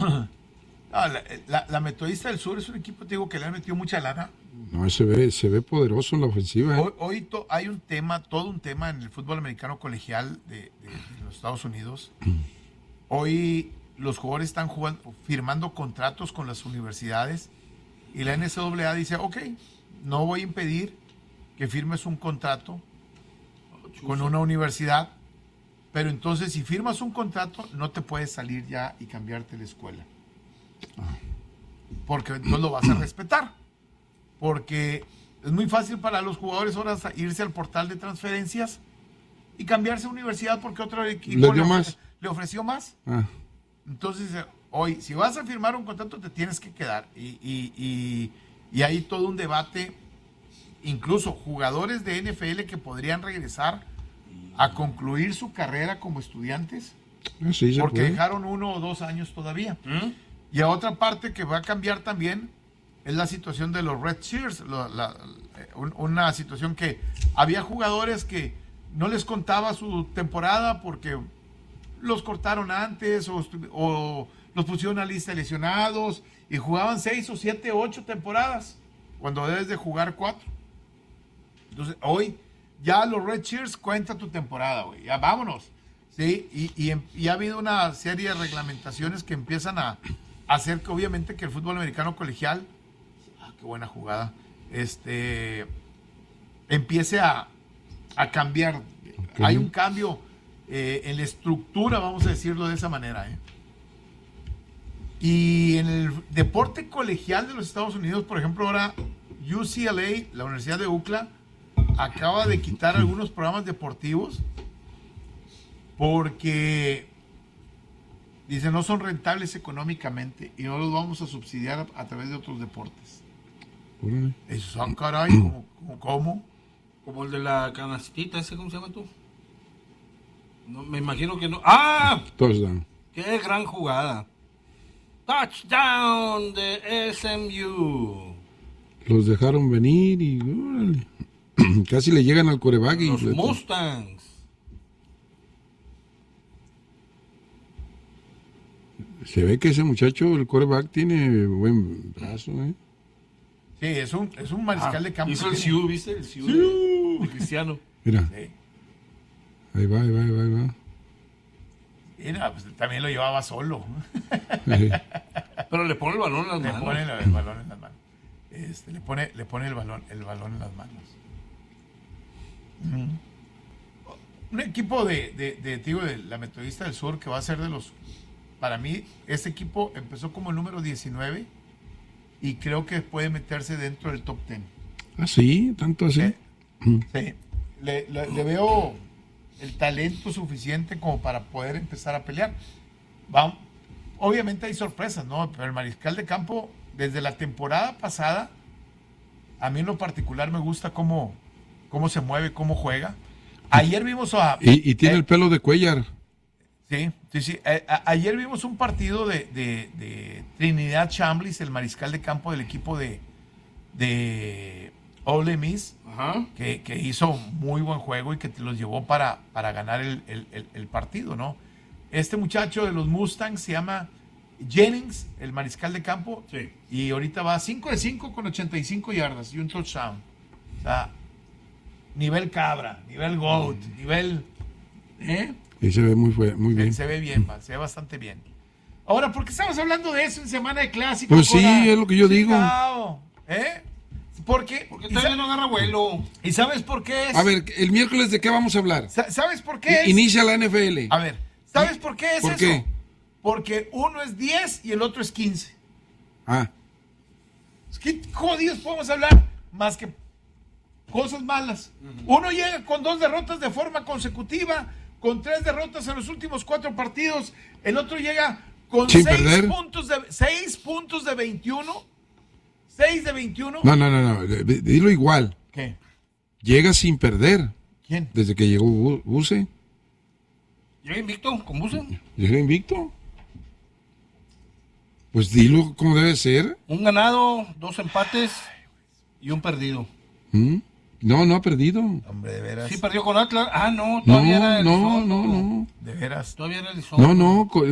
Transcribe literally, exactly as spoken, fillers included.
No, la, la, la Metodista del Sur es un equipo, te digo, que le han metido mucha lana. No, se ve, se ve poderoso en la ofensiva. ¿eh? Hoy, hoy to, hay un tema, todo un tema en el fútbol americano colegial de, de, de los Estados Unidos. Hoy los jugadores están jugando, firmando contratos con las universidades y la N C A A dice, ok, no voy a impedir que firmes un contrato con una universidad, pero entonces si firmas un contrato no te puedes salir ya y cambiarte de escuela. Porque no lo vas a respetar. Porque es muy fácil para los jugadores ahora irse al portal de transferencias y cambiarse a universidad porque otro equipo ¿Le dio le, más? le ofreció más. Ah. Entonces, hoy, si vas a firmar un contrato, te tienes que quedar. Y, y, y, y hay todo un debate, incluso jugadores de N F L que podrían regresar a concluir su carrera como estudiantes, Sí, porque puede. dejaron uno o dos años todavía. ¿Mm? Y a otra parte que va a cambiar también es la situación de los Red Shirts, la, la, un, una situación que había jugadores que no les contaba su temporada porque los cortaron antes o, o los pusieron a lista de lesionados y jugaban seis o siete, ocho temporadas cuando debes de jugar cuatro. Entonces hoy ya los Red Shirts cuenta tu temporada, güey, ya vámonos. Sí, y, y, y ha habido una serie de reglamentaciones que empiezan a, a hacer que obviamente que el fútbol americano colegial, ah, qué buena jugada, este empiece a, a cambiar. Okay. Hay un cambio eh, en la estructura, vamos a decirlo de esa manera. ¿eh? Y en el deporte colegial de los Estados Unidos, por ejemplo, ahora U C L A, la Universidad de U C L A, acaba de quitar algunos programas deportivos porque dice no son rentables económicamente y no los vamos a subsidiar a, a través de otros deportes. Uh-huh. Eso, ah, caray, ¿cómo, cómo, cómo? Como el de la canastita, ¿ese cómo se llama tú? No, me imagino que no. ¡Ah! Touchdown. ¡Qué gran jugada! Touchdown de S M U. Los dejaron venir y órale. Casi le llegan al quarterback. Los y Mustangs. Se ve que ese muchacho, el quarterback, tiene buen brazo, ¿eh? Sí, es un, es un mariscal Ah, de campo. hizo el tiene... Siu, ¿viste? El Siu de, de Cristiano. Mira. Sí. Ahí va, ahí va, ahí va, ahí va. Mira, pues también lo llevaba solo. Sí. Pero le pone el balón en las le manos. Pone el, el balón en las manos. Este, le pone, le pone el balón, el balón en las manos. Mm. Un equipo de, de, de, digo, de la Metodista del Sur que va a ser de los, para mí, este equipo empezó como el número diecinueve y creo que puede meterse dentro del top diez. Ah, sí, tanto así. Sí, sí. Le, le, le veo el talento suficiente como para poder empezar a pelear. Vamos. Obviamente hay sorpresas, ¿no? Pero el mariscal de campo, desde la temporada pasada, a mí en lo particular me gusta cómo, cómo se mueve, cómo juega. Ayer vimos a... Y, y tiene eh, el pelo de Cuellar. Sí, sí, sí. Eh, a, ayer vimos un partido de, de, de Trinidad Chamblis, el mariscal de campo del equipo de, de Ole Miss, Ajá. que, que hizo muy buen juego y que te los llevó para, para ganar el, el, el, el partido, ¿no? Este muchacho de los Mustangs se llama Jennings, el mariscal de campo, Sí. y ahorita va cinco de cinco con ochenta y cinco yardas y un touchdown. O sea, nivel cabra, nivel goat, mm. nivel... ¿eh? Y se ve muy, muy bien. Se ve bien, man, se ve bastante bien. Ahora, ¿por qué estamos hablando de eso en Semana de Clásicos? Pues sí, es lo que yo digo. ¿Eh? Porque, Porque todavía no agarra vuelo. ¿Y sabes por qué es? A ver, el miércoles ¿de qué vamos a hablar? ¿Sabes por qué es? Inicia la N F L. A ver, ¿sabes por qué es ¿Por eso? qué? Porque uno es diez y el otro es quince. Ah. ¿Qué jodidos podemos hablar? Más que cosas malas. Uh-huh. Uno llega con dos derrotas de forma consecutiva, con tres derrotas en los últimos cuatro partidos. El otro llega con Sin seis perder. puntos de seis puntos de veintiuno. seis de veintiuno. No, no, no, no. Dilo igual. ¿Qué? Llega sin perder. ¿Quién? Desde que llegó Buse. ¿Llega invicto con Buse? ¿Llega invicto? Pues dilo como debe ser. Un ganado, dos empates y un perdido. ¿Mm? No, no ha perdido. Hombre, de veras. Sí, perdió con Atlas. Ah, no, No, todavía era no, Elizondo. no, no. De veras. Todavía era Elizondo. No, no.